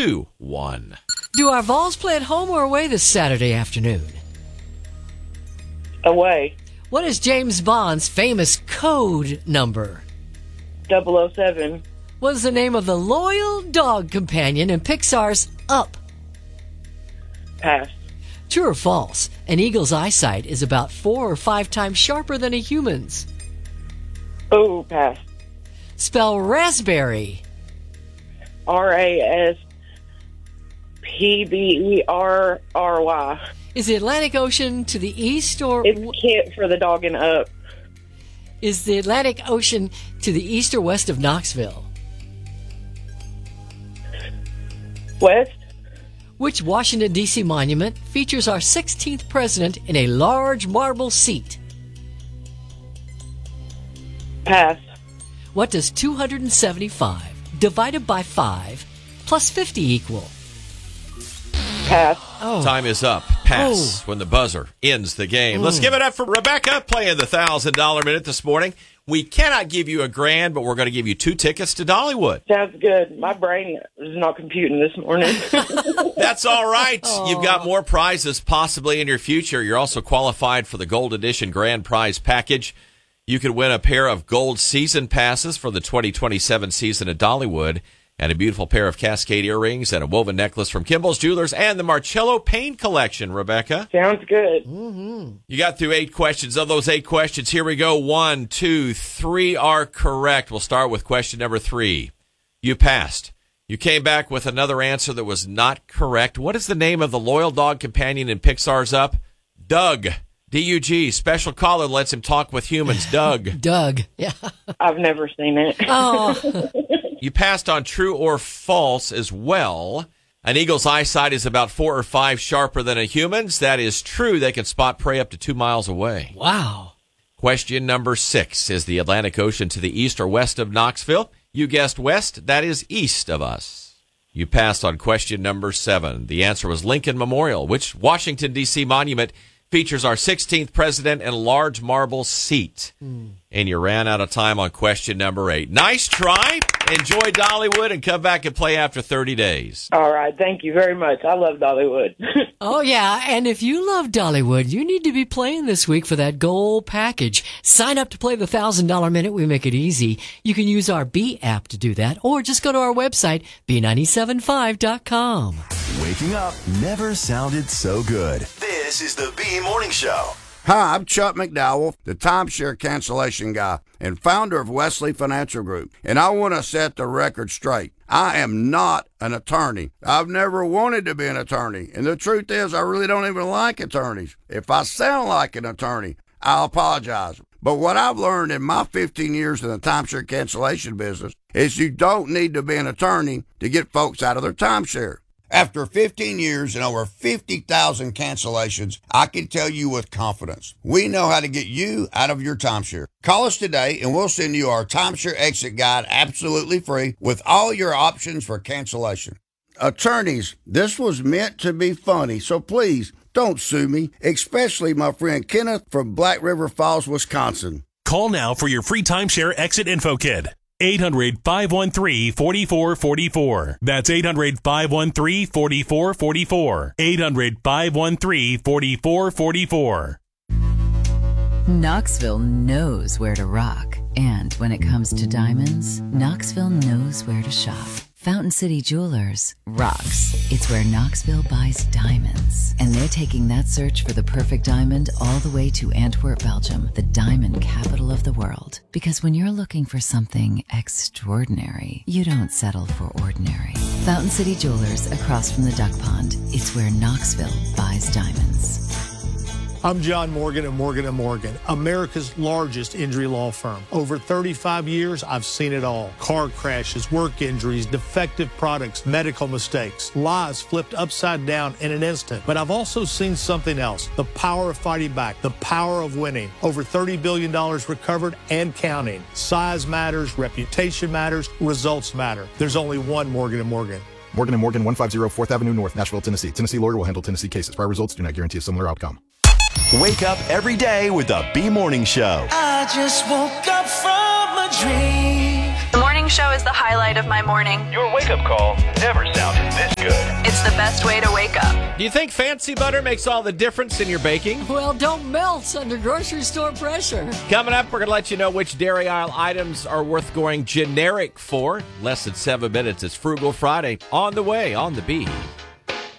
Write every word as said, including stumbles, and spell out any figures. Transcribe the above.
two one. Do our Vols play at home or away this Saturday afternoon? Away. What is James Bond's famous code number? double oh seven. What is the name of the loyal dog companion in Pixar's Up? Pass. True or false? An eagle's eyesight is about four or five times sharper than a human's. Oh, pass. Spell raspberry. R A S P B E R R Y. Is the Atlantic Ocean to the east or... It's Kit for the dog and Up. Is the Atlantic Ocean to the east or west of Knoxville? West. Which Washington, D C monument features our sixteenth president in a large marble seat? Pass. What does two hundred seventy-five divided by five plus fifty equal? Pass. Oh. Time is up. Pass Oh. when the buzzer ends the game. Let's give it up for Rebecca playing the one thousand dollars minute this morning. We cannot give you a grand, but we're going to give you two tickets to Dollywood. Sounds good. My brain is not computing this morning. That's all right. You've got more prizes possibly in your future. You're also qualified for the Gold Edition Grand Prize Package. You could win a pair of gold season passes for the twenty twenty-seven season at Dollywood, and a beautiful pair of Cascade earrings and a woven necklace from Kimball's Jewelers and the Marcello Paint Collection, Rebecca. Sounds good. Mm-hmm. You got through eight questions. Of those eight questions, here we go. One, two, three are correct. We'll start with question number three. You passed. You came back with another answer that was not correct. What is the name of the loyal dog companion in Pixar's Up? Doug. D U G. Special caller lets him talk with humans. Doug. Doug. Yeah. I've never seen it. Oh. You passed on true or false as well. An eagle's eyesight is about four or five sharper than a human's. That is true. They can spot prey up to two miles away. Wow. Question number six. Is the Atlantic Ocean to the east or west of Knoxville? You guessed west. That is east of us. You passed on question number seven. The answer was Lincoln Memorial. Which Washington, D C monument features our sixteenth president in a large marble seat? Mm. And you ran out of time on question number eight. Nice try. Enjoy Dollywood and come back and play after thirty days. All right. Thank you very much. I love Dollywood. Oh, yeah. And if you love Dollywood, you need to be playing this week for that gold package. Sign up to play the one thousand dollars minute. We make it easy. You can use our B app to do that, or just go to our website, B nine seven five dot com. Waking up never sounded so good. This is the B Morning Show. Hi, I'm Chuck McDowell, the timeshare cancellation guy and founder of Wesley Financial Group, and I want to set the record straight. I am not an attorney. I've never wanted to be an attorney, and the truth is I really don't even like attorneys. If I sound like an attorney, I'll apologize. But what I've learned in my fifteen years in the timeshare cancellation business is you don't need to be an attorney to get folks out of their timeshare. After fifteen years and over fifty thousand cancellations, I can tell you with confidence, we know how to get you out of your timeshare. Call us today and we'll send you our timeshare exit guide absolutely free with all your options for cancellation. Attorneys, this was meant to be funny, so please don't sue me, especially my friend Kenneth from Black River Falls, Wisconsin. Call now for your free timeshare exit info kit. eight hundred, five one three, four four four four. That's eight hundred, five one three, four four four four. eight hundred, five one three, four four four four. Knoxville knows where to rock. And when it comes to diamonds, Knoxville knows where to shop. Fountain City Jewelers rocks. It's where Knoxville buys diamonds. And they're taking that search for the perfect diamond all the way to Antwerp, Belgium, the diamond capital of the world. Because when you're looking for something extraordinary, you don't settle for ordinary. Fountain City Jewelers across from the Duck Pond. It's where Knoxville buys diamonds. I'm John Morgan of Morgan and Morgan, America's largest injury law firm. Over thirty-five years, I've seen it all. Car crashes, work injuries, defective products, medical mistakes, lives flipped upside down in an instant. But I've also seen something else, the power of fighting back, the power of winning. Over thirty billion dollars recovered and counting. Size matters, reputation matters, results matter. There's only one Morgan and Morgan. Morgan and Morgan, one fifty Fourth Avenue North, Nashville, Tennessee. Tennessee lawyer will handle Tennessee cases. Prior results do not guarantee a similar outcome. Wake up every day with the B Morning Show. I just woke up from a dream. The morning morning show is the highlight of my morning. Your wake-up call never sounded this good. It's the best way to wake up. Do you think fancy butter makes all the difference in your baking? Well, don't melt under grocery store pressure. Coming up, we're going to let you know which dairy aisle items are worth going generic for. Less than seven minutes. It's Frugal Friday. On the way on the Bee.